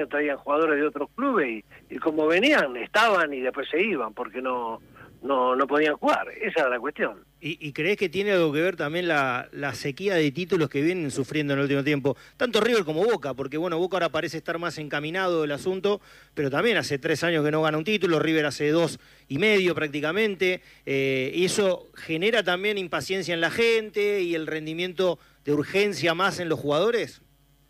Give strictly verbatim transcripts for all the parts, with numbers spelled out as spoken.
traían jugadores de otros clubes y, y como venían, estaban y después se iban porque no, no, no podían jugar. Esa era la cuestión. ¿Y, y creés que tiene algo que ver también la, la sequía de títulos que vienen sufriendo en el último tiempo? Tanto River como Boca, porque bueno, Boca ahora parece estar más encaminado el asunto, pero también hace tres años que no gana un título, River hace dos y medio prácticamente, eh, y eso genera también impaciencia en la gente y el rendimiento de urgencia más en los jugadores.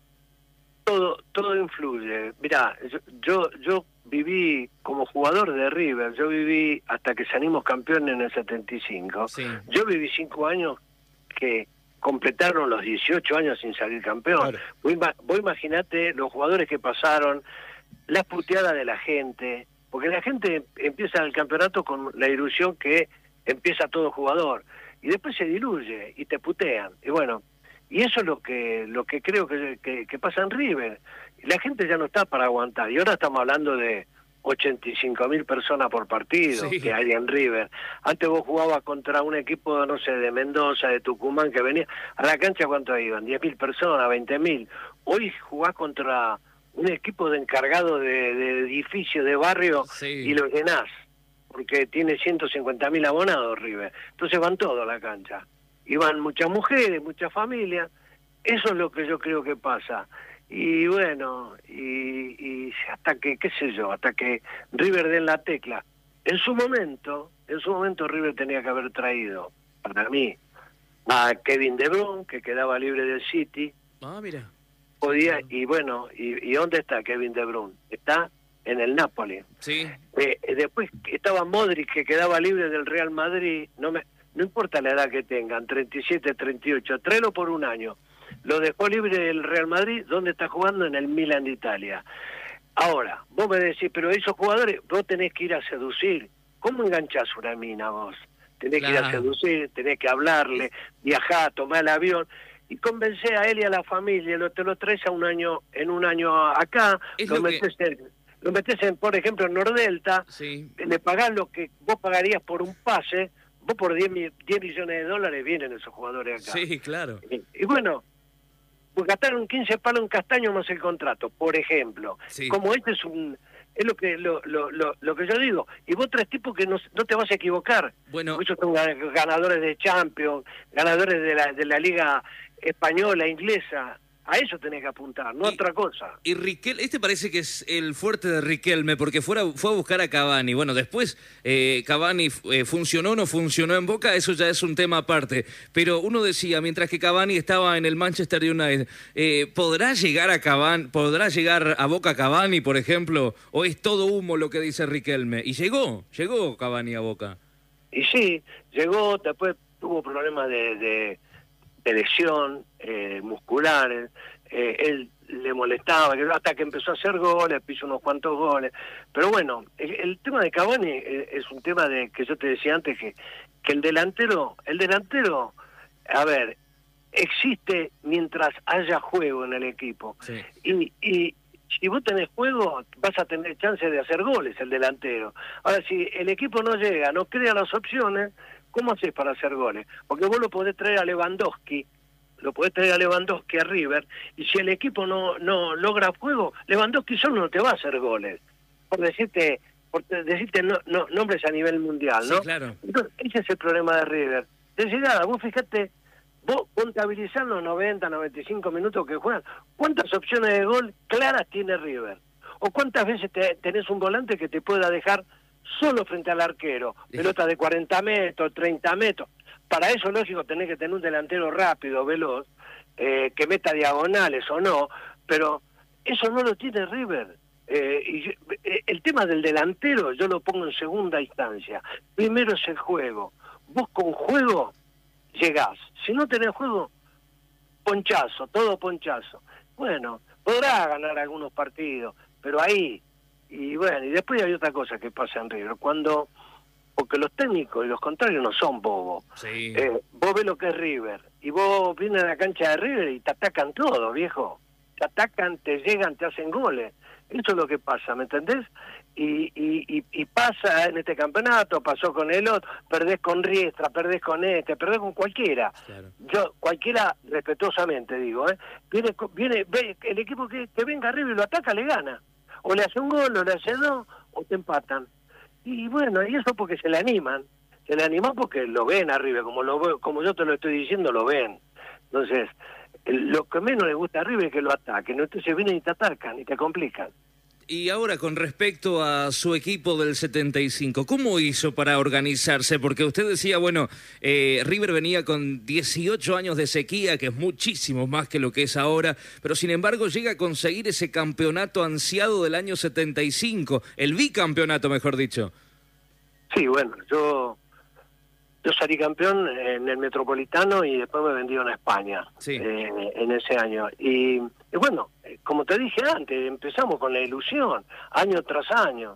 Todo, todo influye. Mirá, yo, yo, yo viví como jugador de River, yo viví hasta que salimos campeones en el setenta y cinco. Sí. Yo viví cinco años que completaron los dieciocho años sin salir campeón. Claro. Vos, vos imaginate los jugadores que pasaron, las puteadas de la gente, porque la gente empieza el campeonato con la ilusión que empieza todo jugador, y después se diluye y te putean. Y bueno, y eso es lo que lo que creo que, que, que pasa en River. La gente ya no está para aguantar. Y ahora estamos hablando de ochenta y cinco mil personas por partido, sí, que hay en River. Antes vos jugabas contra un equipo, no sé, de Mendoza, de Tucumán, que venía a la cancha, ¿cuánto iban? diez mil personas, veinte mil. Hoy jugás contra un equipo de encargado de, de edificio, de barrio, sí, y lo llenás, porque tiene ciento cincuenta mil abonados River. Entonces van todos a la cancha. Y van muchas mujeres, muchas familias. Eso es lo que yo creo que pasa. Y bueno, y, y hasta que, qué sé yo, hasta que River den la tecla. En su momento, en su momento River tenía que haber traído, para mí, a Kevin De Bruyne, que quedaba libre del City. Ah, mira. Podía, y bueno, y, ¿y dónde está Kevin De Bruyne? Está en el Napoli. Sí. Eh, después estaba Modric, que quedaba libre del Real Madrid. No me... No importa la edad que tengan, treinta y siete, treinta y ocho, tráelo por un año. Lo dejó libre el Real Madrid, ¿dónde está jugando? En el Milan de Italia. Ahora, vos me decís, pero esos jugadores, vos tenés que ir a seducir. ¿Cómo enganchás una mina vos? Tenés claro. que ir a seducir, tenés que hablarle, viajar, tomar el avión y convencer a él y a la familia. Lo, te lo traes a un año, en un año acá, lo, lo metés que... en... Lo metés en, por ejemplo, en Nordelta, sí, le pagás lo que vos pagarías por un pase. Vos por diez millones de dólares vienen esos jugadores acá. Sí, claro. Y, y bueno, pues gastaron quince palos en Castaño más el contrato, por ejemplo. Sí. Como este es un... Es lo que lo, lo, lo, lo que yo digo. Y vos tres tipos que no, no te vas a equivocar. Bueno, ellos son ganadores de Champions, ganadores de la, de la Liga Española, Inglesa. A eso tenés que apuntar, no a otra cosa. Y Riquelme, este parece que es el fuerte de Riquelme, porque fuera, fue a buscar a Cavani. Bueno, después eh, Cavani eh, funcionó o no funcionó en Boca, eso ya es un tema aparte. Pero uno decía, mientras que Cavani estaba en el Manchester United, eh, ¿podrá llegar a Cavani, podrá llegar a Boca Cavani, por ejemplo? ¿O es todo humo lo que dice Riquelme? Y llegó, llegó Cavani a Boca. Y sí, llegó, después tuvo problemas de... de... de lesión, eh, musculares, eh, él le molestaba, hasta que empezó a hacer goles, hizo unos cuantos goles, pero bueno, el, el tema de Cavani es, es un tema de que yo te decía antes, que, que el delantero, el delantero, a ver, existe mientras haya juego en el equipo, sí, y, y si vos tenés juego, vas a tener chance de hacer goles el delantero. Ahora, si el equipo no llega, no crea las opciones, ¿cómo haces para hacer goles? Porque vos lo podés traer a Lewandowski, lo podés traer a Lewandowski a River, y si el equipo no no logra juego, Lewandowski solo no te va a hacer goles. Por decirte por decirte no, no, nombres a nivel mundial, ¿no? Sí, claro. Entonces, ese es el problema de River. De llegada, vos fíjate, vos contabilizás los noventa, noventa y cinco minutos que juegan, ¿cuántas opciones de gol claras tiene River? ¿O cuántas veces te, tenés un volante que te pueda dejar solo frente al arquero, pelota de cuarenta metros, treinta metros? Para eso, lógico, tenés que tener un delantero rápido, veloz, eh, que meta diagonales o no, pero eso no lo tiene River. Eh, y, eh, el tema del delantero yo lo pongo en segunda instancia. Primero es el juego. Vos con juego llegás. Si no tenés juego, ponchazo, todo ponchazo. Bueno, podrá ganar algunos partidos, pero ahí... Y bueno, y después hay otra cosa que pasa en River, cuando, porque los técnicos y los contrarios no son bobos. Sí. Eh, vos ves lo que es River, y vos vienes a la cancha de River y te atacan todo, viejo. te atacan, te llegan, te hacen goles. Eso es lo que pasa, ¿me entendés? Y, y, y, y pasa en este campeonato, pasó con el otro, perdés con Riestra, perdés con este, perdés con cualquiera. Claro. Yo, cualquiera, respetuosamente digo, ¿eh? Viene, viene ve, el equipo que, que venga arriba y lo ataca, le gana. O le hace un gol, o le hace dos, o te empatan. Y bueno, y eso porque se le animan. Se le animan porque lo ven arriba, como lo como yo te lo estoy diciendo, lo ven. Entonces, lo que menos le gusta a River es que lo ataquen, entonces vienen y te atacan y te complican. Y ahora con respecto a su equipo del setenta y cinco, ¿cómo hizo para organizarse? Porque usted decía, bueno, eh, River venía con dieciocho años de sequía, que es muchísimo más que lo que es ahora, pero sin embargo llega a conseguir ese campeonato ansiado del año setenta y cinco, el bicampeonato, mejor dicho. Sí, bueno, yo... Yo salí campeón en el Metropolitano y después me vendieron a España, sí. eh, en ese año. Y, y bueno, como te dije antes, empezamos con la ilusión, año tras año.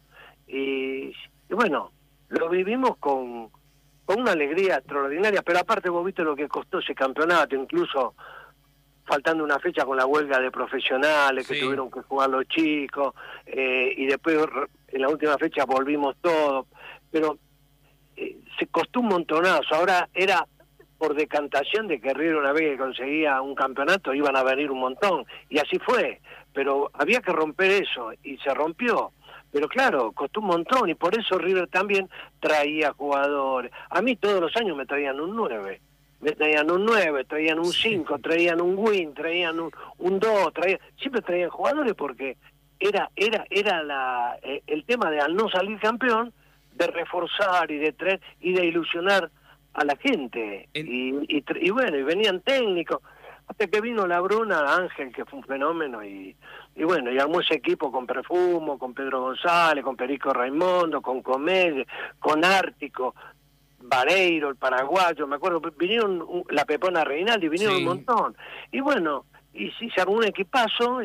Y, y bueno, lo vivimos con, con una alegría extraordinaria, pero aparte vos viste lo que costó ese campeonato, incluso faltando una fecha con la huelga de profesionales, sí. que tuvieron que jugar los chicos, eh, y después en la última fecha volvimos todos, pero... Eh, se costó un montonazo. Ahora era por decantación de que River una vez que conseguía un campeonato iban a venir un montón, y así fue, pero había que romper eso, y se rompió, pero claro, costó un montón, y por eso River también traía jugadores. A mí todos los años me traían un nueve, me traían un nueve, traían un cinco, traían un win, traían un, un dos, traían, siempre traían jugadores porque era era era la eh, el tema de al no salir campeón, de reforzar y de traer y de ilusionar a la gente. En... Y, y, y bueno, y venían técnicos, hasta que vino la Bruna Ángel, que fue un fenómeno, y, y bueno, y armó ese equipo con Perfumo, con Pedro González, con Perico Raimundo, con Comede, con Ártico, Vareiro, el paraguayo, me acuerdo, vinieron un, la Pepona Reinaldi, vinieron sí. un montón. Y bueno, y sí, se armó un equipazo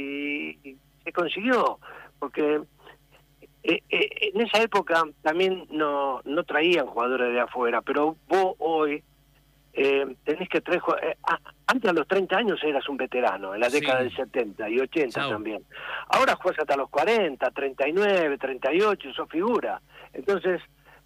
y, y se consiguió, porque... Eh, eh, en esa época también no no traían jugadores de afuera, pero vos hoy eh, tenés que traer... Eh, antes a los treinta años eras un veterano, en la década sí. del setenta y ochenta Chau. También. Ahora juegas hasta los cuarenta, treinta y nueve, treinta y ocho, sos figura. Entonces,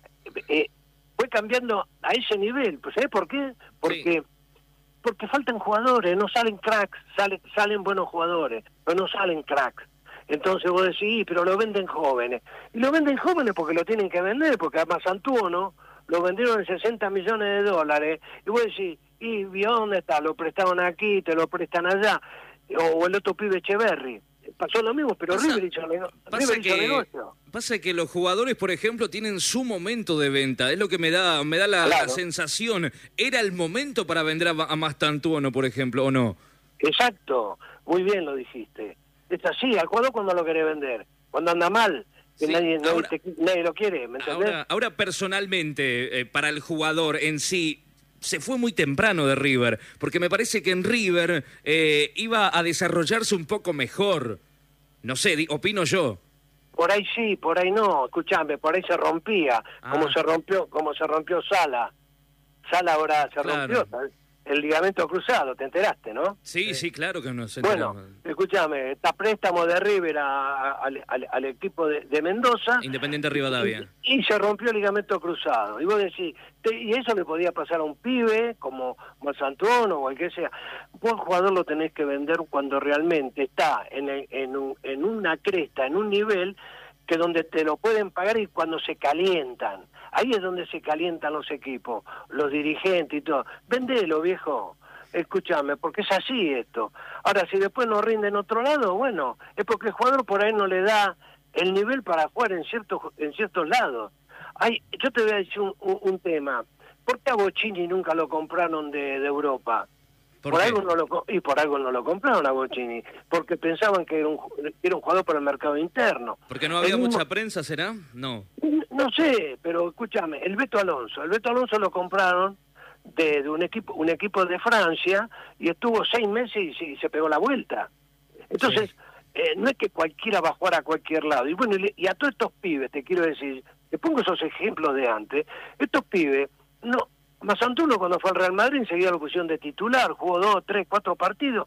eh, fue cambiando a ese nivel. Pues ¿sabés por qué? Porque... Sí. Porque faltan jugadores, no salen cracks, salen, salen buenos jugadores, pero no salen cracks. Entonces vos decís, pero lo venden jóvenes. Y lo venden jóvenes porque lo tienen que vender, porque a Mazantuono lo vendieron en sesenta millones de dólares. Y vos decís, ¿y dónde está? Lo prestaron aquí, te lo prestan allá. O, o el otro pibe Echeverry. Pasó lo mismo, pero pasa, River hizo, nego pasa River hizo que, negocio. Pasa que los jugadores, por ejemplo, tienen su momento de venta. Es lo que me da me da la, claro. la sensación. ¿Era el momento para vender a, a Mazantuono, por ejemplo, o no? Exacto. Muy bien lo dijiste. Es así, al jugador cuando lo quiere vender, cuando anda mal, que sí, nadie, ahora, nadie, te, nadie lo quiere, ¿me entendés? Ahora, ahora personalmente, eh, para el jugador en sí, se fue muy temprano de River, porque me parece que en River eh, iba a desarrollarse un poco mejor. No sé, di, opino yo. Por ahí sí, por ahí no, escuchame, por ahí se rompía, ah. como se rompió, como se rompió Sala. Sala ahora se claro. rompió, ¿sabes? El ligamento cruzado, ¿te enteraste, no? Sí, sí, claro que no se enteró. Bueno, escúchame, está préstamo de River a, a, al, al equipo de, de Mendoza. Independiente Rivadavia. Y, y se rompió el ligamento cruzado. Y vos decís, te, y eso le podía pasar a un pibe como Mazantuono o el que sea. Vos, jugador, lo tenés que vender cuando realmente está en, el, en, un, en una cresta, en un nivel que donde te lo pueden pagar y cuando se calientan. Ahí es donde se calientan los equipos, los dirigentes y todo. Vendelo, viejo. Escúchame, porque es así esto. Ahora, si después no rinde en otro lado, bueno, es porque el jugador por ahí no le da el nivel para jugar en ciertos en ciertos lados. Hay, yo te voy a decir un, un, un tema. ¿Por qué a Bochini nunca lo compraron de, de Europa? ¿Por, por algo no lo y por algo no lo compraron a Bochini, porque pensaban que era un, era un jugador para el mercado interno. ¿Porque no había el mucha mismo... prensa, será? No. No sé, pero escúchame, el Beto Alonso, el Beto Alonso lo compraron de, de un equipo un equipo de Francia y estuvo seis meses y, y se pegó la vuelta. Entonces, sí. eh, no es que cualquiera va a jugar a cualquier lado. Y bueno, y a todos estos pibes, te quiero decir, te pongo esos ejemplos de antes, estos pibes, no... Mazantuono cuando fue al Real Madrid enseguida lo pusieron de titular, jugó dos, tres, cuatro partidos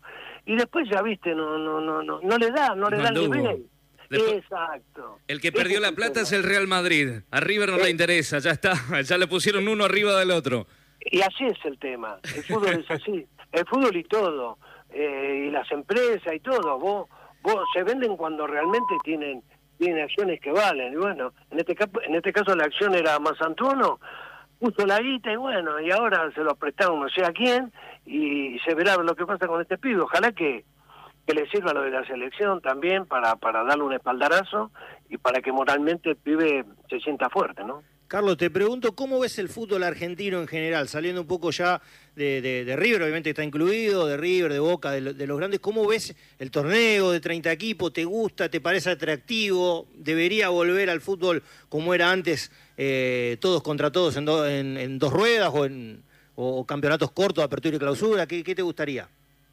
y después ya viste, no no no no, no le da, no le no da el anduvo. nivel. Después, exacto. El que perdió la plata es el Real Madrid. A River no eh, le interesa, ya está, ya le pusieron uno arriba del otro. Y así es el tema, el fútbol es así, el fútbol y todo, eh, y las empresas y todo, vos, vos se venden cuando realmente tienen, tienen acciones que valen, y bueno, en este caso, en este caso la acción era Masantuono, puso la guita y bueno, y ahora se lo prestaron no sé a quién, y se verá lo que pasa con este pibe, ojalá que, que le sirva lo de la selección también para, para darle un espaldarazo y para que moralmente el pibe se sienta fuerte, ¿no? Carlos, te pregunto, ¿cómo ves el fútbol argentino en general? Saliendo un poco ya de, de, de River, obviamente está incluido, de River, de Boca, de, de los grandes. ¿Cómo ves el torneo de treinta equipos? ¿Te gusta? ¿Te parece atractivo? ¿Debería volver al fútbol como era antes, eh, todos contra todos en, do, en, en dos ruedas o, en, o campeonatos cortos, apertura y clausura? ¿Qué, qué te gustaría?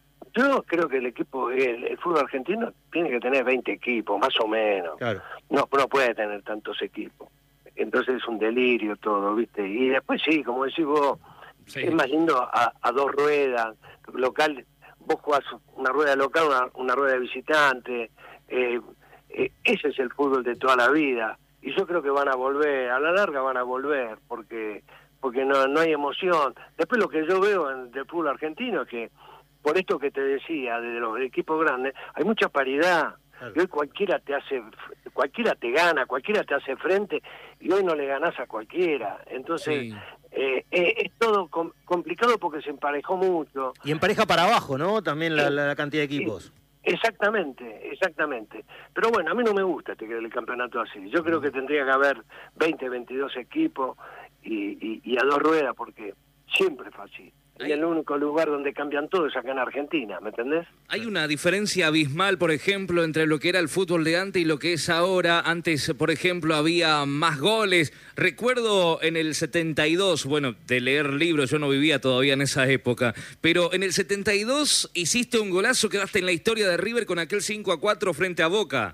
Yo creo que el equipo, el, el fútbol argentino tiene que tener veinte equipos, más o menos. Claro. No, no puede tener tantos equipos. Entonces es un delirio todo, ¿viste? Y después sí, como decís vos, sí. Es más lindo a, a dos ruedas, local, vos jugás una rueda local, una, una rueda de visitante, eh, eh, ese es el fútbol de toda la vida. Y yo creo que van a volver, a la larga van a volver, porque porque no, no hay emoción. Después lo que yo veo en, del fútbol argentino es que, por esto que te decía, de los equipos grandes, hay mucha paridad. Claro. Y hoy cualquiera te hace, cualquiera te gana, cualquiera te hace frente, y hoy no le ganás a cualquiera. Entonces, sí. eh, eh, es todo com complicado porque se emparejó mucho. Y empareja para abajo, ¿no? También la, la cantidad de equipos. Exactamente, exactamente. Pero bueno, a mí no me gusta este, el campeonato así. Yo creo que tendría que haber veinte, veintidós equipos y, y, y a dos ruedas, porque siempre fue así. Y el único lugar donde cambian todo es acá en Argentina, ¿me entendés? Hay una diferencia abismal, por ejemplo, entre lo que era el fútbol de antes y lo que es ahora. Antes, por ejemplo, había más goles. Recuerdo en el setenta y dos, bueno, de leer libros, yo no vivía todavía en esa época, pero en el setenta y dos hiciste un golazo, quedaste en la historia de River con aquel cinco a cuatro frente a Boca.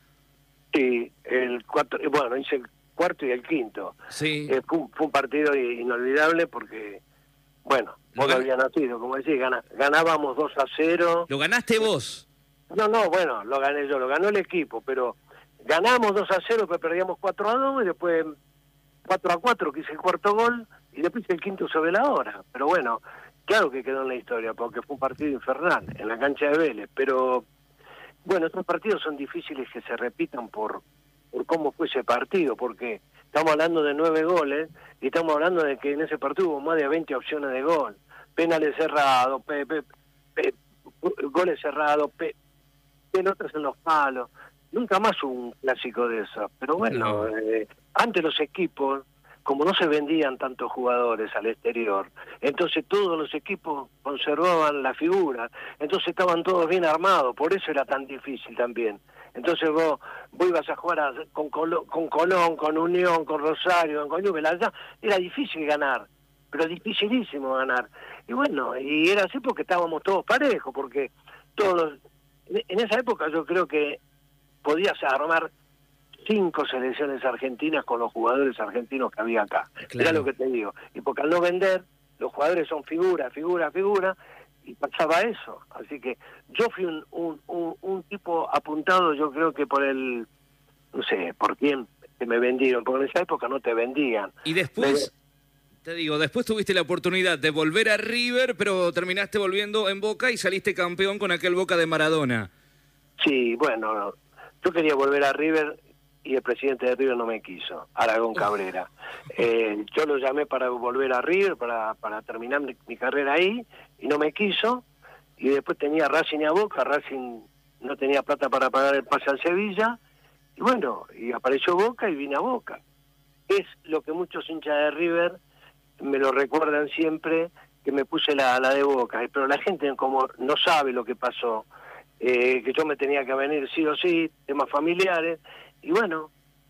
Sí, el cuatro, bueno, hice el cuarto y el quinto. Sí. Eh, fue, un, fue un partido inolvidable porque, bueno... Vos no había nacido, como decís, gana, ganábamos dos a cero. ¿Lo ganaste vos? No, no, bueno, lo gané yo, lo ganó el equipo, pero ganamos dos a cero, pero perdíamos cuatro a dos, y después cuatro a cuatro, que hice el cuarto gol, y después el quinto sobre la hora. Pero bueno, claro que quedó en la historia, porque fue un partido infernal, en la cancha de Vélez. Pero, bueno, estos partidos son difíciles que se repitan por, por cómo fue ese partido, porque estamos hablando de nueve goles, y estamos hablando de que en ese partido hubo más de veinte opciones de gol. Penales cerrados, pe, pe, pe, goles cerrados, pe, pelotas en los palos. Nunca más hubo un clásico de eso. Pero bueno, no. eh, antes los equipos, como no se vendían tantos jugadores al exterior, entonces todos los equipos conservaban la figura, entonces estaban todos bien armados, por eso era tan difícil también. Entonces vos, vos ibas a jugar a, con, Colón, con Colón, con Unión, con Rosario, con Newell's, allá era difícil ganar, pero dificilísimo ganar. Y bueno, y era así porque estábamos todos parejos, porque todos, en esa época yo creo que podías armar cinco selecciones argentinas con los jugadores argentinos que había acá. Claro. Era lo que te digo. Y porque al no vender, los jugadores son figura, figura, figura, y pasaba eso. Así que yo fui un, un, un, un tipo apuntado, yo creo que por el, no sé, por quién que me vendieron, porque en esa época no te vendían. Y después... Me... Te digo, después tuviste la oportunidad de volver a River, pero terminaste volviendo en Boca y saliste campeón con aquel Boca de Maradona. Sí, bueno, yo quería volver a River y el presidente de River no me quiso, Aragón Cabrera. Eh, yo lo llamé para volver a River, para, para terminar mi, mi carrera ahí, y no me quiso. Y después tenía Racing y a Boca, Racing no tenía plata para pagar el pase al Sevilla. Y bueno, y apareció Boca y vine a Boca. Es lo que muchos hinchas de River me lo recuerdan siempre, que me puse la, la de Boca, pero la gente como no sabe lo que pasó, eh, que yo me tenía que venir sí o sí, temas familiares, y bueno,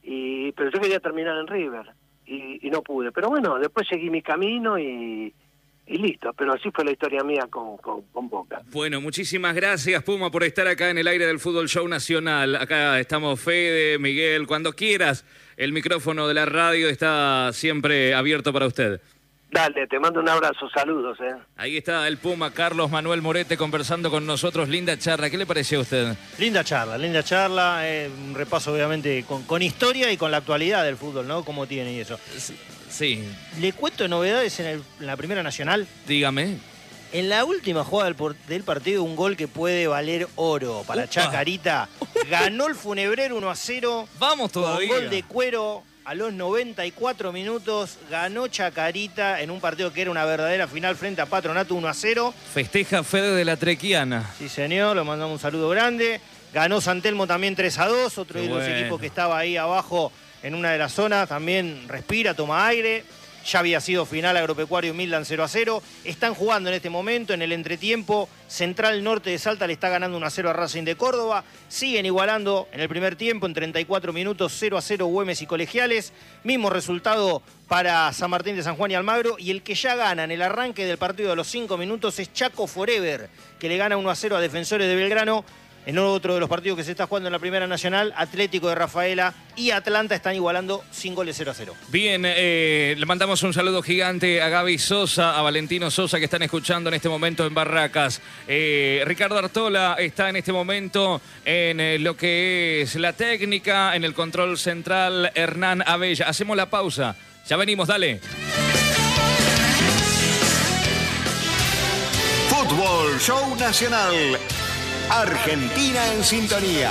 y pero yo quería terminar en River, y, y no pude, pero bueno, después seguí mi camino y, y listo, pero así fue la historia mía con, con, con Boca. Bueno, muchísimas gracias, Puma, por estar acá en el aire del Fútbol Show Nacional. Acá estamos Fede, Miguel, cuando quieras, el micrófono de la radio está siempre abierto para usted. Dale, te mando un abrazo, saludos. Eh. Ahí está el Puma Carlos Manuel Morete conversando con nosotros. Linda charla, ¿qué le pareció a usted? Linda charla, linda charla. Eh, un repaso obviamente con, con historia y con la actualidad del fútbol, ¿no? Cómo tiene y eso. Sí. Le cuento novedades en, el, en la Primera Nacional. Dígame. En la última jugada del, del partido, un gol que puede valer oro para Upa. Chacarita. Ganó el Funebrero uno a cero. Vamos todavía. Con gol de Cuero. A los noventa y cuatro minutos ganó Chacarita en un partido que era una verdadera final frente a Patronato uno a cero. Festeja Fede de la Trequiana. Sí, señor, le mandamos un saludo grande. Ganó San Telmo también tres a dos, otro Qué de los bueno. equipos que estaba ahí abajo en una de las zonas. También respira, toma aire. Ya había sido final Agropecuario Mildan cero a cero. Están jugando en este momento, en el entretiempo. Central Norte de Salta le está ganando uno a cero a Racing de Córdoba. Siguen igualando en el primer tiempo, en treinta y cuatro minutos, cero a cero Güemes y Colegiales. Mismo resultado para San Martín de San Juan y Almagro. Y el que ya gana en el arranque del partido de los cinco minutos es Chaco Forever, que le gana uno a cero a Defensores de Belgrano. En otro de los partidos que se está jugando en la Primera Nacional, Atlético de Rafaela y Atlanta están igualando sin goles cero a cero. Bien, eh, le mandamos un saludo gigante a Gaby Sosa, a Valentino Sosa, que están escuchando en este momento en Barracas. Eh, Ricardo Artola está en este momento en eh, lo que es la técnica, en el control central, Hernán Abella. Hacemos la pausa. Ya venimos, dale. Fútbol Show Nacional. Argentina en sintonía.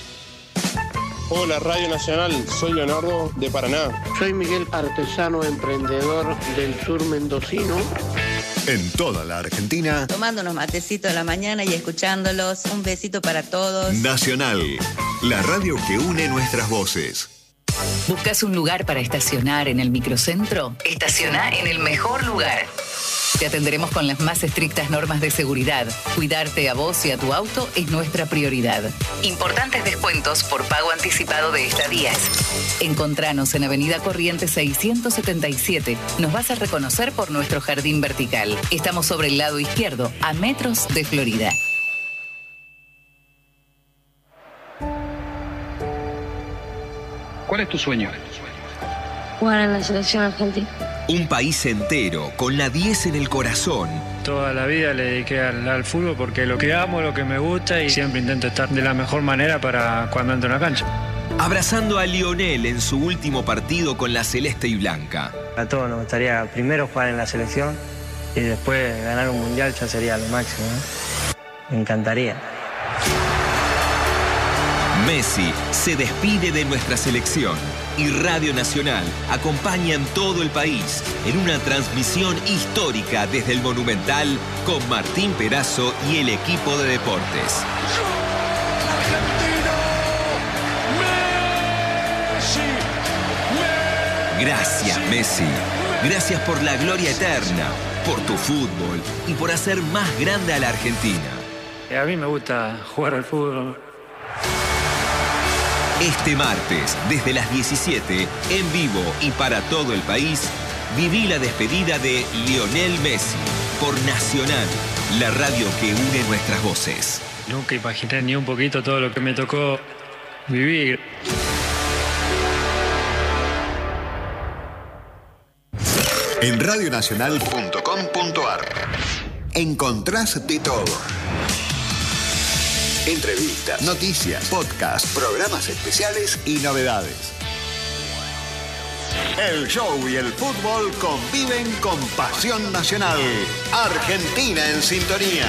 Hola Radio Nacional, soy Leonardo de Paraná. Soy Miguel, artesano emprendedor del sur mendocino. En toda la Argentina. Tomando unos matecitos a la mañana y escuchándolos. Un besito para todos. Nacional, la radio que une nuestras voces. ¿Buscas un lugar para estacionar en el microcentro? Estaciona en el mejor lugar. Te atenderemos con las más estrictas normas de seguridad. Cuidarte a vos y a tu auto es nuestra prioridad. Importantes descuentos por pago anticipado de estadías. Encontranos en Avenida Corrientes seiscientos setenta y siete. Nos vas a reconocer por nuestro jardín vertical. Estamos sobre el lado izquierdo, a metros de Florida. ¿Cuál es tu sueño? Jugar en la selección argentina. Un país entero, con la diez en el corazón. Toda la vida le dediqué al, al fútbol porque lo que amo, lo que me gusta y siempre intento estar de la mejor manera para cuando entro en la cancha. Abrazando a Lionel en su último partido con la celeste y blanca. A todos nos gustaría primero jugar en la selección y después ganar un mundial ya sería lo máximo, ¿no? Me encantaría. Messi se despide de nuestra selección y Radio Nacional acompaña en todo el país en una transmisión histórica desde el Monumental con Martín Perazo y el equipo de deportes. Gracias, Messi. Gracias por la gloria eterna, por tu fútbol y por hacer más grande a la Argentina. A mí me gusta jugar al fútbol. Este martes, desde las diecisiete, en vivo y para todo el país, viví la despedida de Lionel Messi por Nacional, la radio que une nuestras voces. Nunca imaginé ni un poquito todo lo que me tocó vivir. En radionacional punto com punto ar encontrás de todo. Entrevistas, noticias, podcasts, programas especiales y novedades. El show y el fútbol conviven con pasión nacional. Argentina en sintonía.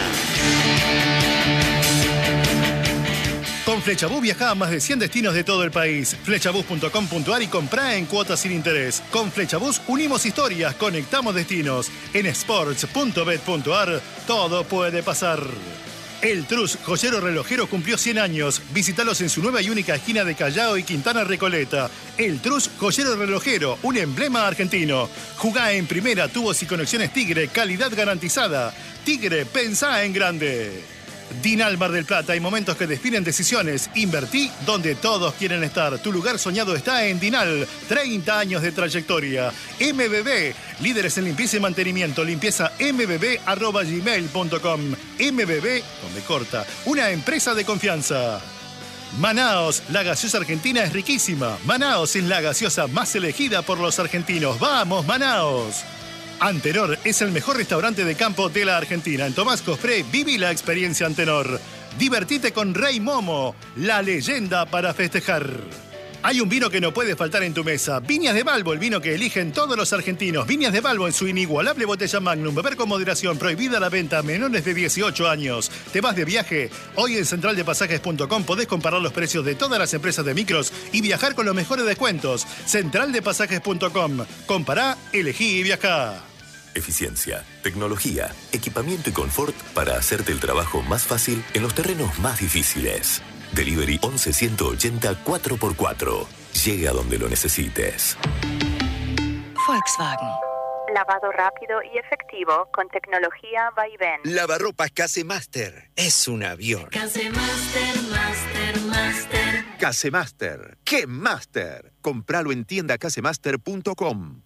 Con Flechabús viajá a más de cien destinos de todo el país. Flechabús punto com punto ar y comprá en cuotas sin interés. Con Flechabús unimos historias, conectamos destinos. En sports punto bet punto ar todo puede pasar. El Trus, joyero relojero, cumplió cien años. Visítalos en su nueva y única esquina de Callao y Quintana Recoleta. El Trus, joyero relojero, un emblema argentino. Jugá en primera, tubos y conexiones Tigre, calidad garantizada. Tigre, pensá en grande. Dinal Mar del Plata, hay momentos que definen decisiones. Invertí donde todos quieren estar. Tu lugar soñado está en Dinal. treinta años de trayectoria. M B B, líderes en limpieza y mantenimiento. Limpieza m b b arroba gmail punto com. M B B, donde corta, una empresa de confianza. Manaos, la gaseosa argentina es riquísima. Manaos es la gaseosa más elegida por los argentinos. ¡Vamos, Manaos! Antenor es el mejor restaurante de campo de la Argentina. En Tomás Cospré, viví la experiencia Antenor. Divertite con Rey Momo, la leyenda para festejar. Hay un vino que no puede faltar en tu mesa. Viñas de Balbo, el vino que eligen todos los argentinos. Viñas de Balbo en su inigualable botella Magnum. Beber con moderación. Prohibida la venta a menores de dieciocho años. ¿Te vas de viaje? Hoy en central de pasajes punto com podés comparar los precios de todas las empresas de micros y viajar con los mejores descuentos. central de pasajes punto com. Compará, elegí y viajá. Eficiencia, tecnología, equipamiento y confort para hacerte el trabajo más fácil en los terrenos más difíciles. Delivery once ciento ochenta cuatro por cuatro. Llega donde lo necesites. Volkswagen. Lavado rápido y efectivo con tecnología Vaivén. Lavarropas Casemaster. Es un avión. Casemaster, Master, Master. Casemaster. ¡Qué Master! Compralo en tienda casemaster punto com.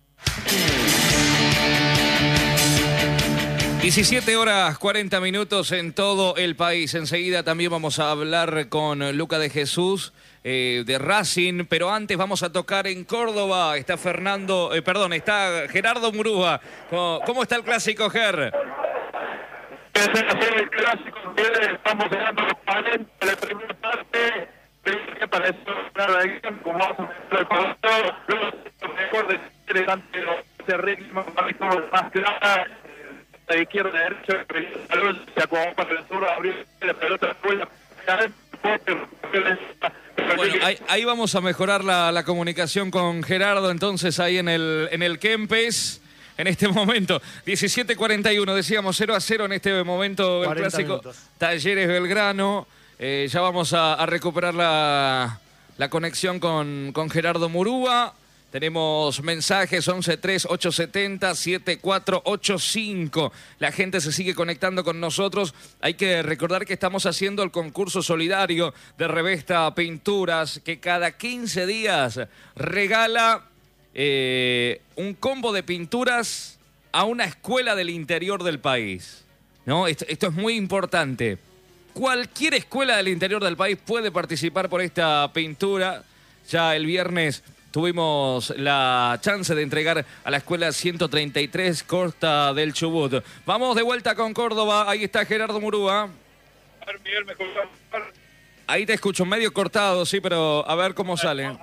diecisiete horas cuarenta minutos en todo el país. Enseguida también vamos a hablar con Luca de Jesús eh, de Racing, pero antes vamos a tocar en Córdoba. Está Fernando, eh, perdón, está Gerardo Murúa. ¿Cómo, cómo está el clásico, Ger? El clásico, estamos llegando a los cuarenta de la primera parte. Que para eso, claro, como vamos a meter el cuadro, luego lo mejor de interesante ese ritmo, más claro. De izquierda a derecha, se acomodó para el sur, abrió la pelota, bueno, ahí, ahí vamos a mejorar la, la comunicación con Gerardo, entonces ahí en el, en el Kempes, en este momento, diecisiete cuarenta y uno, decíamos cero a cero en este momento el clásico minutos. Talleres Belgrano, eh, ya vamos a, a recuperar la, la conexión con, con Gerardo Murúa. Tenemos mensajes once tres ocho siete cero siete cuatro ocho cinco. La gente se sigue conectando con nosotros. Hay que recordar que estamos haciendo el concurso solidario de Revesta Pinturas, que cada quince días regala eh, un combo de pinturas a una escuela del interior del país. ¿No? Esto, esto es muy importante. Cualquier escuela del interior del país puede participar por esta pintura. Ya el viernes tuvimos la chance de entregar a la escuela ciento treinta y tres Costa del Chubut. Vamos de vuelta con Córdoba. Ahí está Gerardo Murúa. A ver, Miguel, me escuchas. Ahí te escucho medio cortado, sí, pero a ver cómo sale.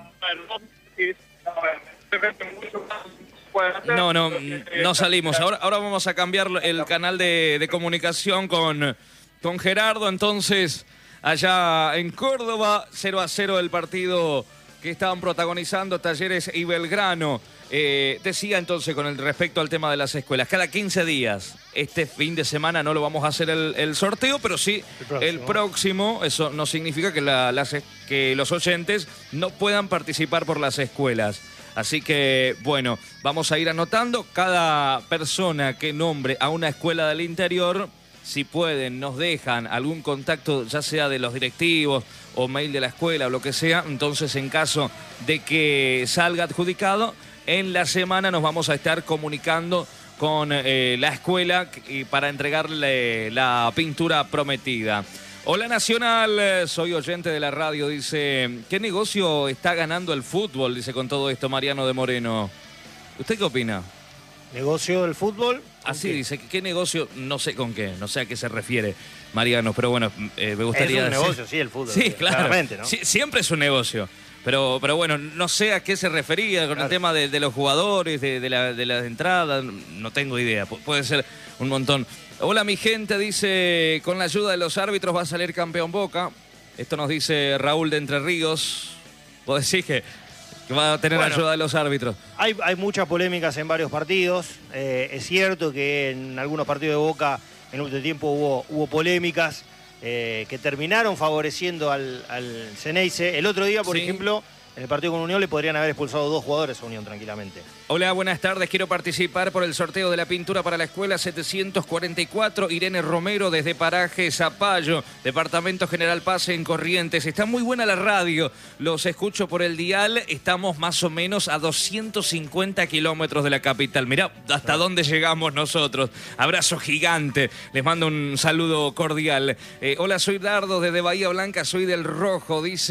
No, no, no salimos. Ahora, ahora vamos a cambiar el canal de, de comunicación con, con Gerardo. Entonces, allá en Córdoba, cero a cero el partido que estaban protagonizando Talleres y Belgrano. Eh, decía entonces con el respecto al tema de las escuelas, cada quince días, este fin de semana no lo vamos a hacer el, el sorteo, pero sí el próximo. el próximo. Eso no significa que, la, las, que los oyentes no puedan participar por las escuelas. Así que, bueno, vamos a ir anotando. Cada persona que nombre a una escuela del interior, si pueden, nos dejan algún contacto, ya sea de los directivos o mail de la escuela o lo que sea. Entonces, en caso de que salga adjudicado, en la semana nos vamos a estar comunicando con eh, la escuela y para entregarle la pintura prometida. Hola Nacional, soy oyente de la radio, dice, ¿qué negocio está ganando el fútbol? Dice con todo esto Mariano de Moreno. ¿Usted qué opina? ¿Negocio del fútbol? Así qué? Dice, ¿qué negocio? No sé con qué, no sé a qué se refiere Mariano, pero bueno, eh, me gustaría... Es un decir... negocio, sí, el fútbol. Sí, claro, claramente, ¿no? Sí, siempre es un negocio, pero, pero bueno, no sé a qué se refería con claro. el tema de, de los jugadores, de, de, la, de las entradas, no tengo idea, Pu- puede ser un montón. Hola mi gente, dice, con la ayuda de los árbitros va a salir campeón Boca. Esto nos dice Raúl de Entre Ríos. Vos decís que... que va a tener bueno, ayuda de los árbitros. Hay, hay muchas polémicas en varios partidos. Eh, es cierto que en algunos partidos de Boca en último tiempo hubo, hubo polémicas eh, que terminaron favoreciendo al, al Ceneice. El otro día, por sí. ejemplo, en el partido con Unión le podrían haber expulsado dos jugadores a Unión tranquilamente. Hola, buenas tardes. Quiero participar por el sorteo de la pintura para la escuela setecientos cuarenta y cuatro. Irene Romero desde Paraje Zapallo, Departamento General Paz en Corrientes. Está muy buena la radio. Los escucho por el dial. Estamos más o menos a doscientos cincuenta kilómetros de la capital. Mirá hasta dónde llegamos nosotros. Abrazo gigante. Les mando un saludo cordial. Eh, hola, soy Dardo desde Bahía Blanca. Soy del Rojo, dice.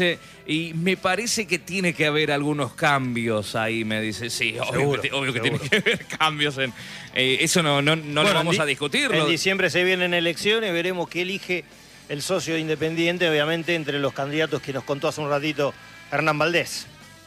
y me parece que tiene que haber algunos cambios ahí, me dice. Sí, obvio, Seguro, que, obvio que seguro. tiene que haber cambios. En, eh, eso no, no, no Bueno, lo vamos en a di- discutirlo. En diciembre se vienen elecciones, veremos qué elige el socio de Independiente, obviamente entre los candidatos que nos contó hace un ratito Hernán Valdés.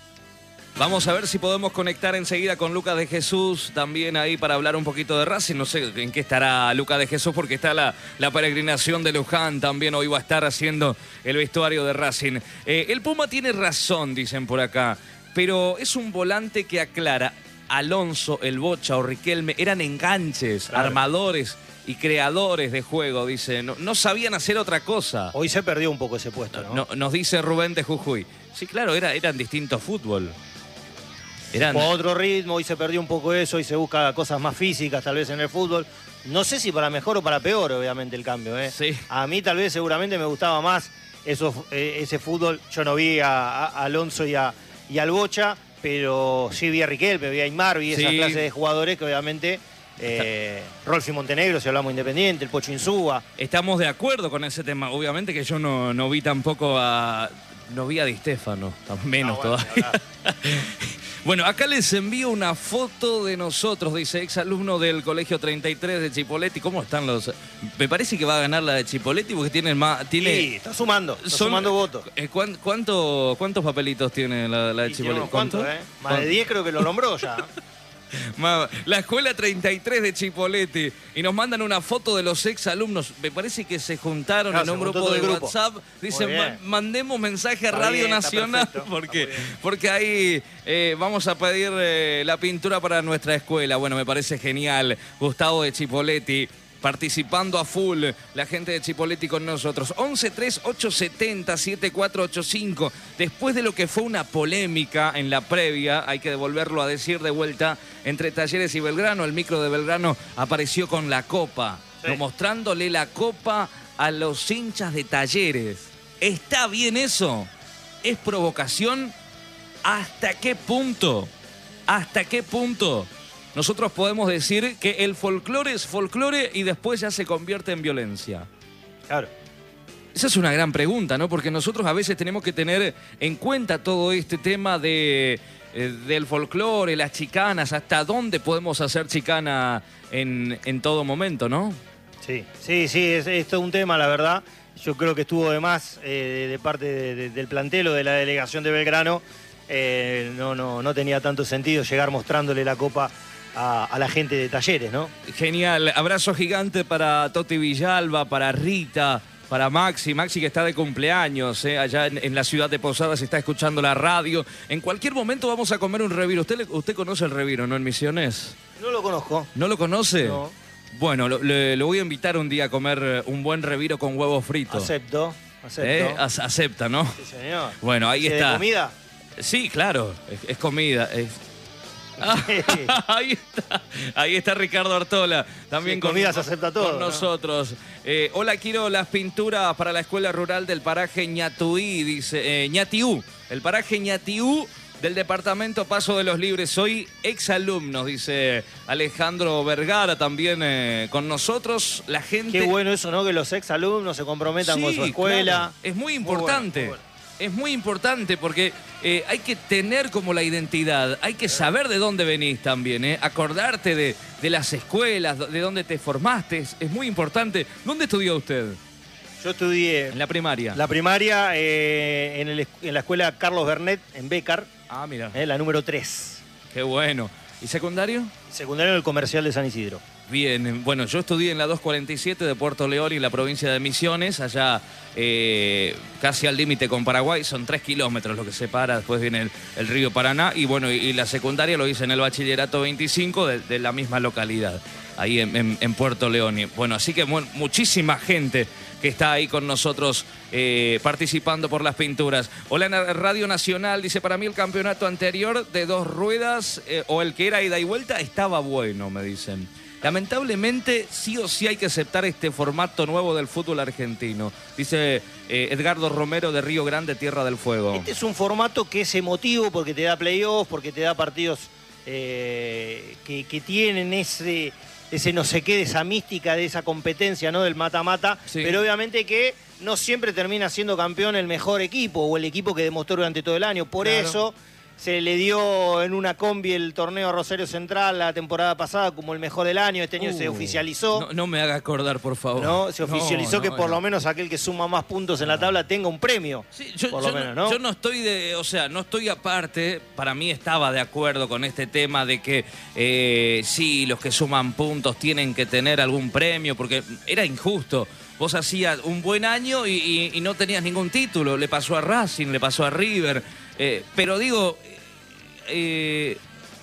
Vamos a ver si podemos conectar enseguida con Lucas de Jesús, también ahí para hablar un poquito de Racing. No sé en qué estará Lucas de Jesús, porque está la, la peregrinación de Luján, también hoy va a estar haciendo el vestuario de Racing. Eh, el Puma tiene razón, dicen por acá, pero es un volante que aclara. Alonso, el Bocha o Riquelme eran enganches, Claro. armadores y creadores de juego, dice. No, no sabían hacer otra cosa. Hoy se perdió un poco ese puesto, ¿no? No, nos dice Rubén de Jujuy. Sí, claro, era, eran distintos fútbol. Eran... Con otro ritmo, hoy se perdió un poco eso, hoy se busca cosas más físicas tal vez en el fútbol. No sé si para mejor o para peor, obviamente, el cambio. ¿eh? Sí. A mí tal vez seguramente me gustaba más esos, eh, ese fútbol. Yo no vi a, a Alonso y, a, y al Bocha, pero sí vi a Riquelme, vi a Aymar, vi esas Sí. clases de jugadores que obviamente... Eh, Rolfi Montenegro, si hablamos Independiente, el Pocho Insúa. Estamos de acuerdo con ese tema. Obviamente que yo no, no vi tampoco a... No vi a Di Stéfano, menos Ah, bueno, todavía. Bueno, acá les envío una foto de nosotros, dice exalumno del Colegio treinta y tres de Chipolletti. ¿Cómo están los...? Me parece que va a ganar la de Chipolletti porque tienen más... Tiene... Sí, está sumando, está Son- sumando votos. Eh, ¿cuán- cuánto, ¿Cuántos papelitos tiene la, la de Y tiene Chipolletti? unos cuantos, ¿eh? Más de diez creo que lo nombró ya. Ma- La escuela treinta y tres de Chipolletti. Y nos mandan una foto de los exalumnos. Me parece que se juntaron Claro, en un se juntó grupo todo de el grupo. WhatsApp. Dicen, Muy bien. "Ma- mandemos mensaje a Está Radio bien, está Nacional perfecto, porque, está muy bien. porque ahí eh, vamos a pedir eh, la pintura para nuestra escuela". Bueno, me parece genial. Gustavo de Chipolletti participando a full, la gente de Chipolletti con nosotros. once tres ocho setenta siete cuatro ocho cinco. Después de lo que fue una polémica en la previa, hay que devolverlo a decir de vuelta, entre Talleres y Belgrano, el micro de Belgrano apareció con la copa, Sí. no, mostrándole la copa a los hinchas de Talleres. ¿Está bien eso? ¿Es provocación? ¿Hasta qué punto? ¿Hasta qué punto nosotros podemos decir que el folclore es folclore y después ya se convierte en violencia? Claro. Esa es una gran pregunta, ¿no? Porque nosotros a veces tenemos que tener en cuenta todo este tema de, eh, del folclore, las chicanas, hasta dónde podemos hacer chicana en, en todo momento, ¿no? Sí, sí, sí, es, es todo un tema, la verdad. Yo creo que estuvo de más eh, de, de parte de- de- del plantel o de la delegación de Belgrano. Eh, no, no, no tenía tanto sentido llegar mostrándole la copa a, a la gente de Talleres, ¿no? Genial, abrazo gigante para Toti Villalba, para Rita, para Maxi, Maxi que está de cumpleaños, eh, allá en, en la ciudad de Posadas, está escuchando la radio. En cualquier momento vamos a comer un reviro. ¿Usted, le- usted conoce el reviro, no, en Misiones? No lo conozco. ¿No lo conoce? No. Bueno, lo, le- lo voy a invitar un día a comer eh, un buen reviro con huevos fritos. Acepto, acepto. ¿Eh? Ac- Acepta, ¿no? Sí, señor. Bueno, ahí ¿De está. comida? Sí, claro, es, es comida. es- ahí está, ahí está Ricardo Artola, también Sí, con, comida se acepta todo, con ¿no? nosotros. Eh, hola, quiero las pinturas para la escuela rural del paraje Ñatuí, dice, eh, Ñatiú, el paraje Ñatiú del departamento Paso de los Libres. Soy exalumno, dice Alejandro Vergara, también eh, con nosotros. La gente... Qué bueno eso, ¿no? Que los ex alumnos se comprometan con Sí, su escuela. claro. Es muy importante. Muy bueno, muy bueno. Es muy importante porque eh, hay que tener como la identidad, hay que saber de dónde venís también, ¿eh? Acordarte de, de las escuelas, de dónde te formaste, es, es muy importante. ¿Dónde estudió usted? Yo estudié En la primaria. la primaria eh, en, el- en la escuela Carlos Bernet, en Bécar, Ah, mira, eh, la número tres. qué bueno. ¿Y secundario? Secundario en el comercial de San Isidro. Bien, bueno, yo estudié en la dos cuarenta y siete de Puerto León y la provincia de Misiones, allá eh, casi al límite con Paraguay, son tres kilómetros lo que separa, después viene el, el río Paraná, y bueno, y, y la secundaria lo hice en el bachillerato veinticinco de, de la misma localidad, ahí en, en- en Puerto León. Y bueno, así que mu- muchísima gente que está ahí con nosotros eh, participando por las pinturas. Hola, en Radio Nacional, dice, para mí el campeonato anterior de dos ruedas eh, o el que era ida y vuelta estaba bueno, me dicen. Lamentablemente, sí o sí hay que aceptar este formato nuevo del fútbol argentino. Dice eh, Edgardo Romero de Río Grande, Tierra del Fuego. Este es un formato que es emotivo porque te da playoffs, porque te da partidos eh, que, que tienen ese, ese no sé qué, de esa mística, de esa competencia, ¿no? Del mata-mata, sí. Pero obviamente que no siempre termina siendo campeón el mejor equipo o el equipo que demostró durante todo el año. Por claro. eso se le dio en una combi el torneo a Rosario Central la temporada pasada como el mejor del año. Este año uh, se oficializó. No, no me haga acordar, por favor. ¿No? Se oficializó no, que no, por no. lo menos aquel que suma más puntos en la tabla tenga un premio. Sí, yo, por yo lo menos, no, ¿no? Yo no estoy de, o sea, no estoy aparte. Para mí estaba de acuerdo con este tema de que eh, sí, los que suman puntos tienen que tener algún premio, porque era injusto. Vos hacías un buen año y, y, y no tenías ningún título. Le pasó a Racing, le pasó a River. Eh, pero digo... Eh,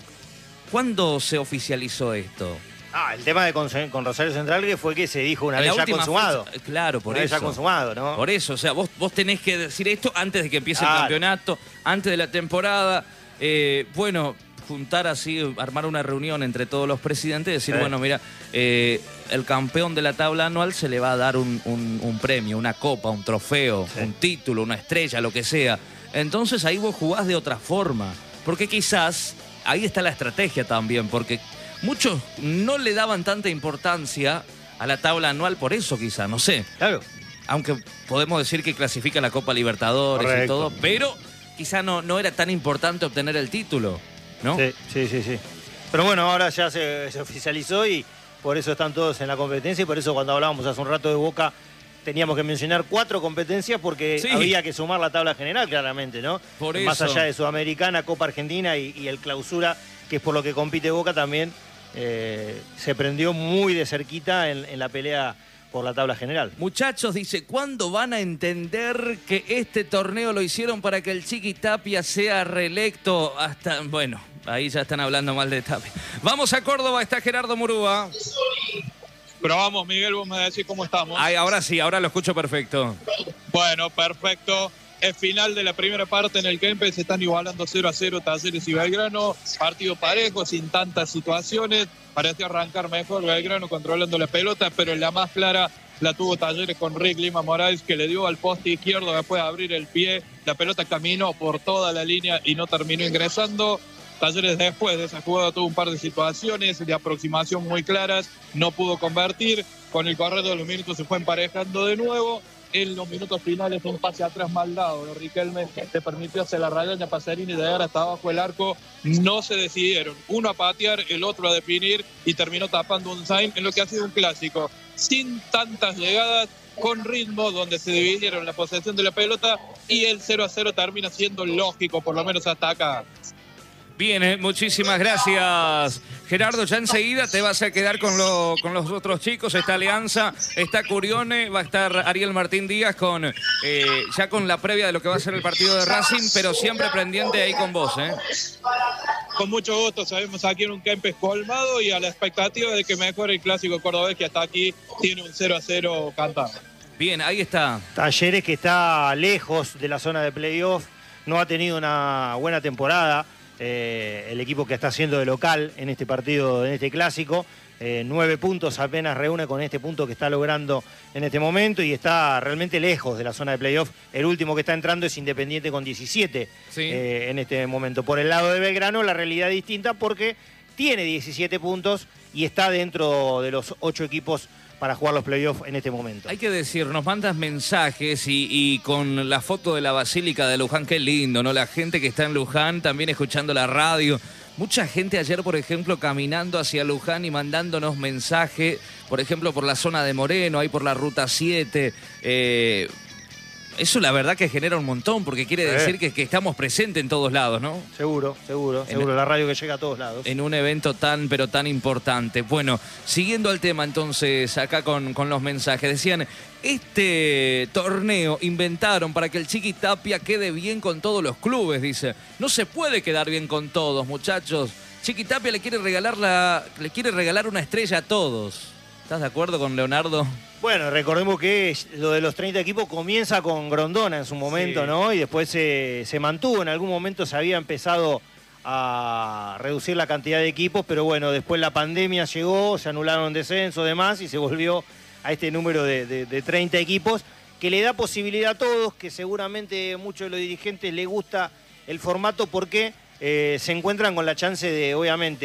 ¿Cuándo se oficializó esto? Ah, el tema de con, con Rosario Central que fue que se dijo una vez ya consumado. Fecha, claro, por una eso. Vez ya consumado, ¿no? Por eso, o sea, vos, vos tenés que decir esto antes de que empiece claro. el campeonato, antes de la temporada. Eh, bueno, juntar así, armar una reunión entre todos los presidentes y decir, sí. bueno, mira, eh, el campeón de la tabla anual se le va a dar un, un, un premio, una copa, un trofeo, sí. un título, una estrella, lo que sea. Entonces ahí vos jugás de otra forma. Porque quizás, ahí está la estrategia también, porque muchos no le daban tanta importancia a la tabla anual por eso quizás, no sé. Claro. Aunque podemos decir que clasifica la Copa Libertadores Correcto. Y todo, pero quizás no, no era tan importante obtener el título, ¿no? Sí, sí, sí, sí. Pero bueno, ahora ya se, se oficializó y por eso están todos en la competencia y por eso cuando hablábamos hace un rato de Boca teníamos que mencionar cuatro competencias porque sí. había que sumar la tabla general, claramente, ¿no? Por eso. Más allá de Sudamericana, Copa Argentina y, y el Clausura, que es por lo que compite Boca, también eh, se prendió muy de cerquita en, en la pelea por la tabla general. Muchachos, dice, ¿cuándo van a entender que este torneo lo hicieron para que el Chiqui Tapia sea reelecto? Hasta, bueno, ahí ya están hablando mal de Tapia. Vamos a Córdoba, está Gerardo Murúa. Pero vamos, Miguel, vos me decís cómo estamos. Ay, ahora sí, ahora lo escucho perfecto. Bueno, perfecto. Es final de la primera parte en el Kempes, se están igualando cero a cero Talleres y Belgrano. Partido parejo, sin tantas situaciones. Parecía arrancar mejor Belgrano controlando la pelota, pero en la más clara la tuvo Talleres con Rick Lima Morales, que le dio al poste izquierdo después de abrir el pie. La pelota caminó por toda la línea y no terminó ingresando. Talleres después de esa jugada tuvo un par de situaciones de aproximación muy claras, no pudo convertir, con el correr de los minutos se fue emparejando de nuevo, en los minutos finales un pase atrás mal dado, ¿no? Riquelme le permitió hacer la raya a Pacerini de llegar hasta abajo del arco, no se decidieron, uno a patear, el otro a definir y terminó tapando un sign en lo que ha sido un clásico, sin tantas llegadas, con ritmo, donde se dividieron la posesión de la pelota y el cero a cero termina siendo lógico, por lo menos hasta acá. Bien, eh, muchísimas gracias, Gerardo. Ya enseguida te vas a quedar con, lo, con los otros chicos. Está Alianza, está Curione, va a estar Ariel Martín Díaz con eh, ya con la previa de lo que va a ser el partido de Racing, pero siempre pendiente ahí con vos, ¿eh? Con mucho gusto, sabemos aquí en un Kempes colmado y a la expectativa de que mejore el clásico cordobés, que hasta aquí tiene un cero a cero cantado. Bien, ahí está. Talleres, que está lejos de la zona de playoff, no ha tenido una buena temporada. Eh, el equipo que está haciendo de local en este partido, en este clásico, eh, nueve puntos apenas reúne con este punto que está logrando en este momento y está realmente lejos de la zona de playoff. El último que está entrando es Independiente con diecisiete sí. eh, en este momento. Por el lado de Belgrano la realidad es distinta porque tiene diecisiete puntos y está dentro de los ocho equipos para jugar los playoffs en este momento. Hay que decir, nos mandas mensajes y, y con la foto de la Basílica de Luján, qué lindo, ¿no? La gente que está en Luján también escuchando la radio. Mucha gente ayer, por ejemplo, caminando hacia Luján y mandándonos mensajes, por ejemplo, por la zona de Moreno, ahí por la Ruta siete. Eh, eso la verdad que genera un montón, porque quiere eh. decir que, que estamos presentes en todos lados, ¿no? Seguro, seguro, seguro, en, la radio que llega a todos lados. En un evento tan, pero tan importante. Bueno, siguiendo al tema entonces, acá con, con los mensajes, decían, este torneo inventaron para que el Chiqui Tapia quede bien con todos los clubes, dice. No se puede quedar bien con todos, muchachos. Chiqui Tapia le quiere regalar, la, le quiere regalar una estrella a todos. ¿Estás de acuerdo con Leonardo? Bueno, recordemos que lo de los treinta equipos comienza con Grondona en su momento, sí. ¿no? Y después se, se mantuvo, en algún momento se había empezado a reducir la cantidad de equipos, pero bueno, después la pandemia llegó, se anularon descensos, demás, y se volvió a este número de, de, de treinta equipos, que le da posibilidad a todos, que seguramente a muchos de los dirigentes les gusta el formato porque eh, se encuentran con la chance de, obviamente,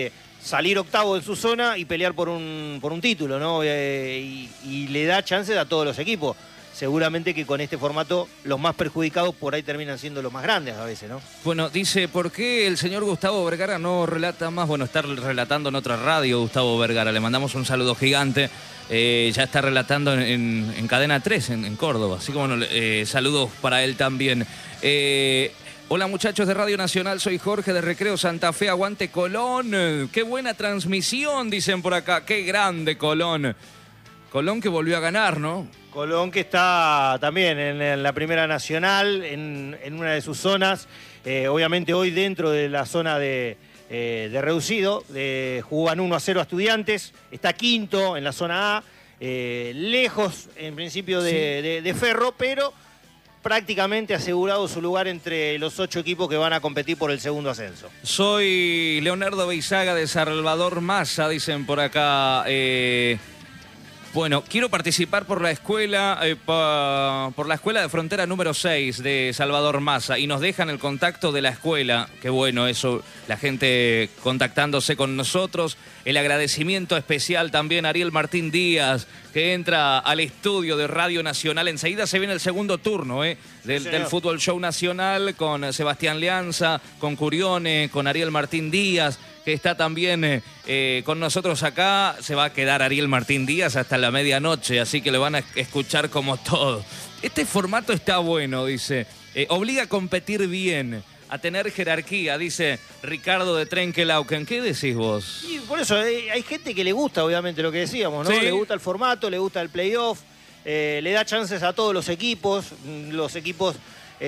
salir octavo en su zona y pelear por un, por un título, ¿no? Eh, y, y le da chances a todos los equipos. Seguramente que con este formato los más perjudicados por ahí terminan siendo los más grandes a veces, ¿no? Bueno, dice, ¿por qué el señor Gustavo Vergara no relata más? Bueno, está relatando en otra radio Gustavo Vergara, le mandamos un saludo gigante. Eh, ya está relatando en, en Cadena tres, en, en Córdoba, así como bueno, eh, saludos para él también. Eh, hola muchachos de Radio Nacional, soy Jorge de Recreo Santa Fe, aguante Colón. Qué buena transmisión, dicen por acá, qué grande Colón. Colón que volvió a ganar, ¿no? Colón que está también en, en la Primera Nacional, en, en una de sus zonas, eh, obviamente hoy dentro de la zona de, eh, de reducido, de, jugan uno a cero a Estudiantes, está quinto en la zona A, eh, lejos en principio de, sí. de, de Ferro, pero prácticamente asegurado su lugar entre los ocho equipos que van a competir por el segundo ascenso. Soy Leonardo Beizaga de Salvador Massa, dicen por acá. Eh... Bueno, quiero participar por la escuela, eh, pa, por la escuela de frontera número seis de Salvador Massa y nos dejan el contacto de la escuela. Qué bueno eso, la gente contactándose con nosotros. El agradecimiento especial también a Ariel Martín Díaz, que entra al estudio de Radio Nacional. Enseguida se viene el segundo turno eh, del, sí, del Fútbol Show Nacional con Sebastián Leanza, con Curione, con Ariel Martín Díaz, que está también eh, eh, con nosotros acá. Se va a quedar Ariel Martín Díaz hasta la medianoche, así que lo van a escuchar como todo. Este formato está bueno, dice. Eh, obliga a competir bien, a tener jerarquía, dice Ricardo de Trenkelauken. ¿Qué decís vos? Y por eso hay, hay gente que le gusta, obviamente, lo que decíamos, ¿no? Sí. Le gusta el formato, le gusta el playoff, eh, le da chances a todos los equipos, los equipos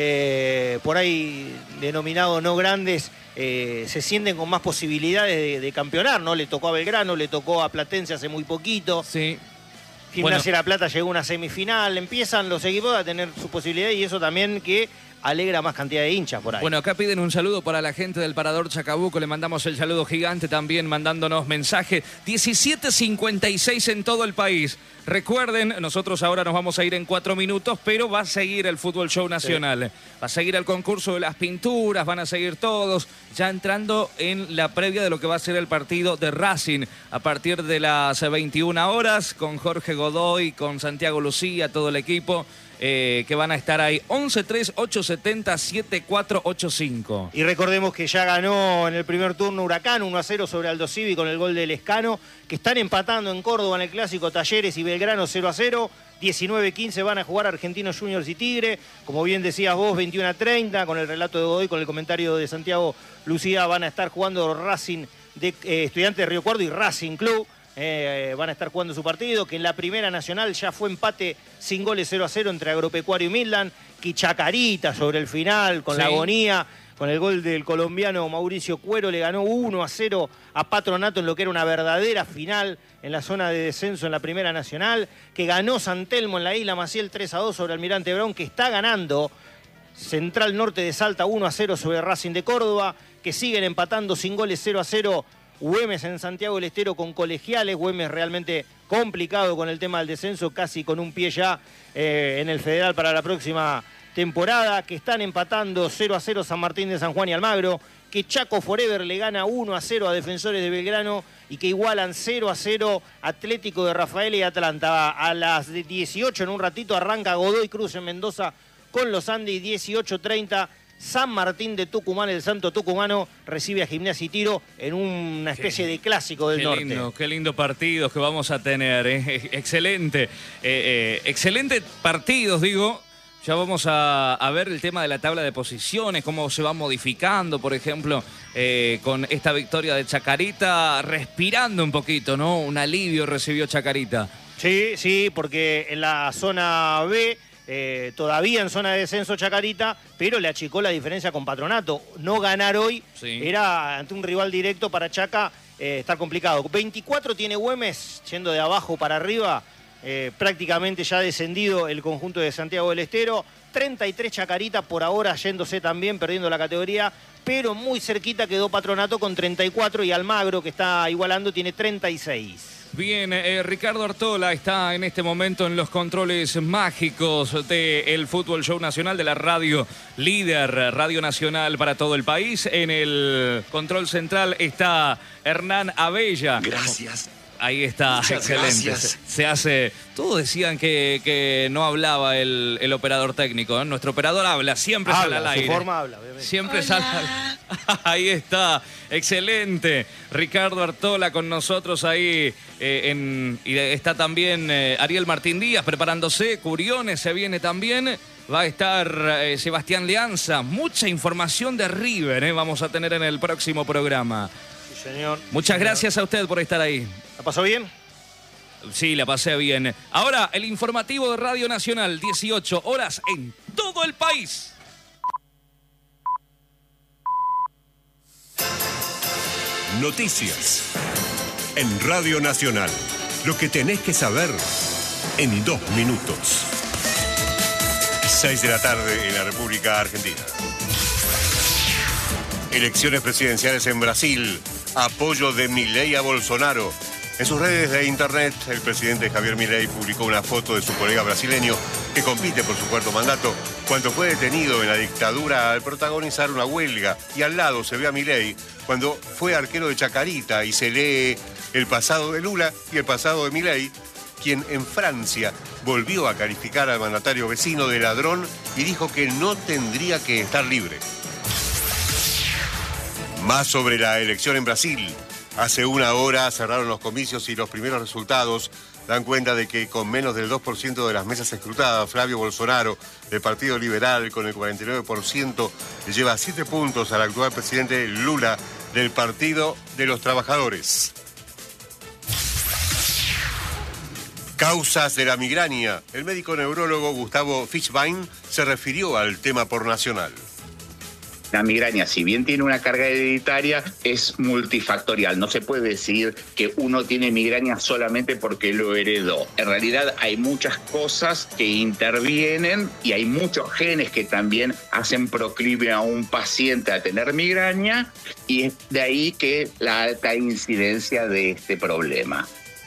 eh, por ahí denominados no grandes, eh, se sienten con más posibilidades de, de campeonar, ¿no? Le tocó a Belgrano, le tocó a Platense hace muy poquito. Sí. Gimnasia bueno. de La Plata llegó a una semifinal, empiezan los equipos a tener su posibilidad y eso también que alegra más cantidad de hinchas por ahí. Bueno, acá piden un saludo para la gente del Parador Chacabuco, le mandamos el saludo gigante también mandándonos mensaje. diecisiete cincuenta y seis en todo el país. Recuerden, nosotros ahora nos vamos a ir en cuatro minutos, pero va a seguir el Fútbol Show Nacional. Sí. Va a seguir el concurso de las pinturas, van a seguir todos, ya entrando en la previa de lo que va a ser el partido de Racing a partir de las veintiuna horas, con Jorge Godoy, con Santiago Lucía, todo el equipo. Eh, que van a estar ahí. once tres ocho setenta siete cuatro ocho cinco. Y recordemos que ya ganó en el primer turno Huracán uno a cero sobre Aldo Civi con el gol del Lescano, que están empatando en Córdoba en el clásico Talleres y Belgrano cero a cero. diecinueve quince van a jugar Argentinos Juniors y Tigre. Como bien decías vos, veintiuno a treinta con el relato de Godoy, con el comentario de Santiago Lucía, van a estar jugando Racing de eh, Estudiantes de Río Cuarto y Racing Club. Eh, van a estar jugando su partido, que en la Primera Nacional ya fue empate sin goles cero a cero entre Agropecuario y Midland, que Chacarita sobre el final, con sí. la agonía, con el gol del colombiano Mauricio Cuero, le ganó uno a cero a Patronato en lo que era una verdadera final en la zona de descenso en la Primera Nacional, que ganó San Telmo en la Isla Maciel tres a dos sobre Almirante Brown, que está ganando Central Norte de Salta uno a cero sobre Racing de Córdoba, que siguen empatando sin goles cero a cero Güemes en Santiago del Estero con Colegiales. Güemes realmente complicado con el tema del descenso, casi con un pie ya eh, en el Federal para la próxima temporada. Que están empatando cero a cero San Martín de San Juan y Almagro. Que Chaco Forever le gana uno a cero a Defensores de Belgrano y que igualan cero a cero Atlético de Rafael y Atlanta. A las dieciocho en un ratito arranca Godoy Cruz en Mendoza con los Andes. dieciocho treinta San Martín de Tucumán, el Santo Tucumano, recibe a Gimnasia y Tiro en una especie qué, de clásico del qué norte. Lindo, qué lindo partidos que vamos a tener, ¿eh? Excelente, eh, eh, excelentes partidos, digo. Ya vamos a, a ver el tema de la tabla de posiciones, cómo se va modificando, por ejemplo, eh, con esta victoria de Chacarita, respirando un poquito, ¿no? Un alivio recibió Chacarita. Sí, sí, porque en la zona B... Eh, todavía en zona de descenso Chacarita, pero le achicó la diferencia con Patronato. No ganar hoy sí. era ante un rival directo para Chaca, eh, estar complicado. veinticuatro tiene Güemes, yendo de abajo para arriba, eh, prácticamente ya descendido el conjunto de Santiago del Estero. treinta y tres Chacarita por ahora yéndose también, perdiendo la categoría, pero muy cerquita quedó Patronato con treinta y cuatro y Almagro, que está igualando, tiene treinta y seis. Bien, eh, Ricardo Artola está en este momento en los controles mágicos del Fútbol Show Nacional, de la radio líder, Radio Nacional para todo el país. En el control central está Hernán Abella. Gracias. Ahí está, Muchas excelente. gracias. Se, se hace. Todos decían que, que no hablaba el, el operador técnico, ¿eh? Nuestro operador habla, siempre Habla, sale al su aire. forma habla, obviamente. Siempre sale al... Ahí está, excelente. Ricardo Artola con nosotros ahí. Eh, en, y está también eh, Ariel Martín Díaz preparándose. Curiones se viene también. Va a estar eh, Sebastián Leanza. Mucha información de River eh, vamos a tener en el próximo programa. Señor. Muchas Señor. gracias a usted por estar ahí. ¿La pasó bien? Sí, la pasé bien. Ahora, el informativo de Radio Nacional, dieciocho horas en todo el país. Noticias en Radio Nacional. Lo que tenés que saber en dos minutos. Seis de la tarde en la República Argentina. Elecciones presidenciales en Brasil. Apoyo de Milei a Bolsonaro. En sus redes de internet, el presidente Javier Milei publicó una foto de su colega brasileño que compite por su cuarto mandato cuando fue detenido en la dictadura al protagonizar una huelga. Y al lado se ve a Milei cuando fue arquero de Chacarita y se lee el pasado de Lula y el pasado de Milei, quien en Francia volvió a calificar al mandatario vecino de ladrón y dijo que no tendría que estar libre. Más sobre la elección en Brasil. Hace una hora cerraron los comicios y los primeros resultados dan cuenta de que con menos del dos por ciento de las mesas escrutadas, Flavio Bolsonaro, del Partido Liberal, con el cuarenta y nueve por ciento, lleva siete puntos al actual presidente Lula, del Partido de los Trabajadores. Causas de la migraña. El médico neurólogo Gustavo Fischbein se refirió al tema por Nacional. La migraña, si bien tiene una carga hereditaria, es multifactorial. No se puede decir que uno tiene migraña solamente porque lo heredó. En realidad hay muchas cosas que intervienen y hay muchos genes que también hacen proclive a un paciente a tener migraña, y es de ahí que la alta incidencia de este problema.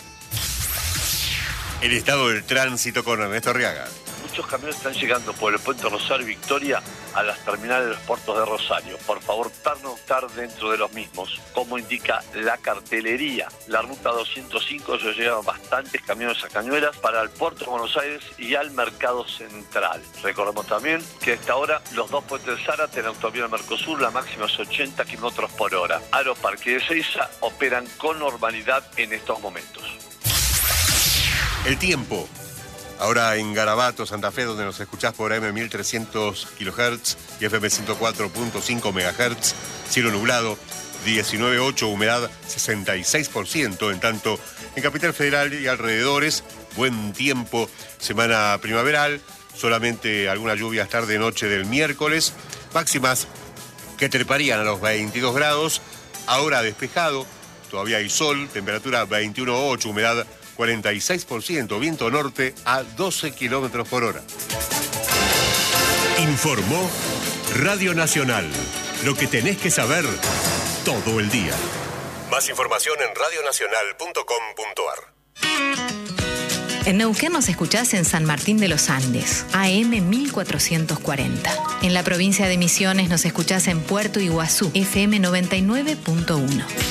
El estado del tránsito con Ernesto Arriaga. Muchos camiones están llegando por el puente Rosario y Victoria a las terminales de los puertos de Rosario. Por favor, pernoctar dentro de los mismos, como indica la cartelería. La ruta doscientos cinco ya llegan bastantes camiones a Cañuelas para el puerto de Buenos Aires y al mercado central. Recordemos también que a esta hora los dos puentes de Zárate en autovía del Mercosur, la máxima es ochenta kilómetros por hora. Aeroparque de Ezeiza operan con normalidad en estos momentos. El tiempo. Ahora en Garabato, Santa Fe, donde nos escuchás por A M mil trescientos kilohertz y F M ciento cuatro punto cinco megahertz, cielo nublado, diecinueve punto ocho, humedad sesenta y seis por ciento. En tanto, en Capital Federal y alrededores, buen tiempo, semana primaveral, solamente algunas lluvias tarde-noche del miércoles, máximas que treparían a los veintidós grados, ahora despejado, todavía hay sol, temperatura veintiuno punto ocho, humedad cuarenta y seis por ciento, viento norte a doce kilómetros por hora. Informó Radio Nacional. Lo que tenés que saber todo el día. Más información en radio nacional punto com punto ar. En Neuquén nos escuchás en San Martín de los Andes, A M mil cuatrocientos cuarenta. En la provincia de Misiones nos escuchás en Puerto Iguazú, F M noventa y nueve punto uno.